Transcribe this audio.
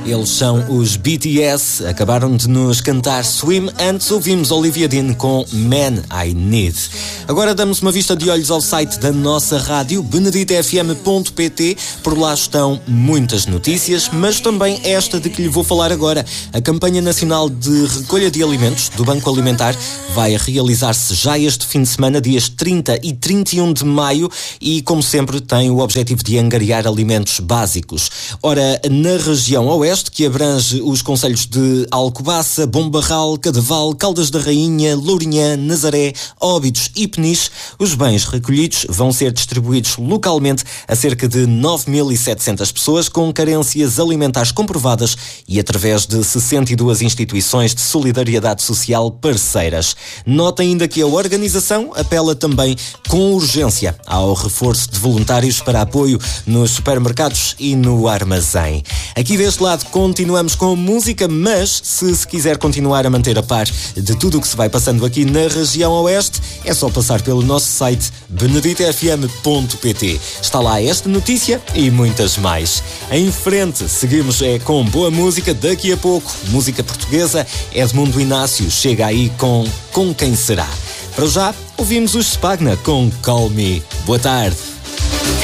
Eles são os BTS, acabaram de nos cantar Swim, antes ouvimos Olivia Dean com Man I Need. Agora damos uma vista de olhos ao site da nossa rádio, beneditafm.pt. Por lá estão muitas notícias, mas também esta de que lhe vou falar agora. A campanha nacional de recolha de alimentos do Banco Alimentar vai realizar-se já este fim de semana, dias 30 e 31 de maio, e como sempre tem o objetivo de angariar alimentos básicos. Ora, na região oeste, que abrange os concelhos de Alcobaça, Bombarral, Cadaval, Caldas da Rainha, Lourinhã, Nazaré, Óbidos e Peniche, os bens recolhidos vão ser distribuídos localmente a cerca de 9.700 pessoas com carências alimentares comprovadas e através de 62 instituições de solidariedade social parceiras. Nota ainda que a organização apela também com urgência ao reforço de voluntários para apoio nos supermercados e no armazém. Aqui deste lado continuamos com música, mas se quiser continuar a manter a par de tudo o que se vai passando aqui na região oeste, é só passar pelo nosso site beneditafm.pt. Está lá esta notícia e muitas mais. Em frente, seguimos com boa música. Daqui a pouco, música portuguesa. Edmundo Inácio chega aí com Quem Será. Para já, ouvimos os Spagna com Call Me. Boa tarde.